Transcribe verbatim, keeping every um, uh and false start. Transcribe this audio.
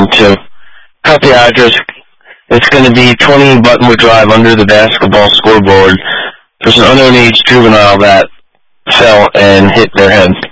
to cut the address. It's going to be twenty Buttonwood Drive under the basketball scoreboard. There's an underage juvenile that fell and hit their head.